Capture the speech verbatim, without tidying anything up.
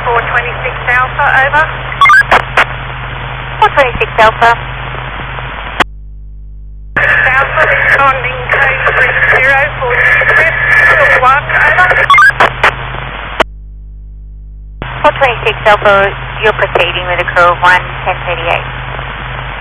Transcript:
four twenty-six Alpha, over. four twenty-six Alpha. Alpha, responding code three zero four six one, over. four twenty-six Alpha, you're proceeding with a crew of one, ten thirty-eight.